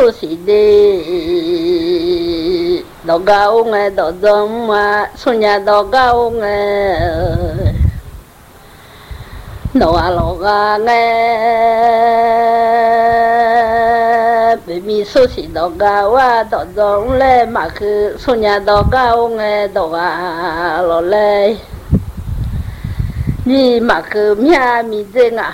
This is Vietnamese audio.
số sĩ đi đó gạo nghe đó giống mà số nhà đó gạo nghe đó alo nghe bởi vì số sĩ đó gạo đó giống lên mà cứ số nhà đó gạo nghe đó alo lên vì mà cứ mía mi dê ngà